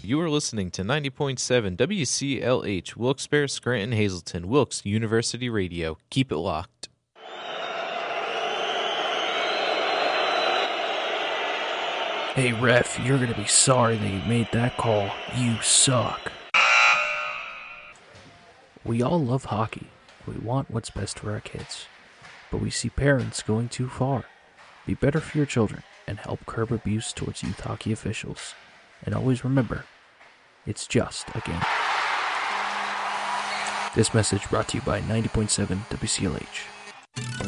You are listening to 90.7 WCLH, Wilkes-Barre, Scranton, Hazleton, Wilkes University Radio. Keep it locked. Hey ref, you're gonna be sorry that you made that call. You suck. We all love hockey. We want what's best for our kids. But we see parents going too far. Be better for your children and help curb abuse towards youth hockey officials. And always remember, it's just a game. This message brought to you by 90.7 WCLH.